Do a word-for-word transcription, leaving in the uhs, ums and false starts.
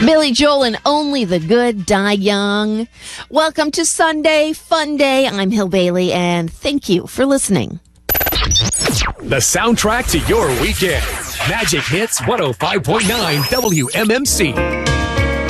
Billy Joel and Only the Good Die Young. Welcome to Sunday Fun Day. I'm Hill Bailey, and thank you for listening. The soundtrack to your weekend. Magic Hits one oh five point nine W M M C.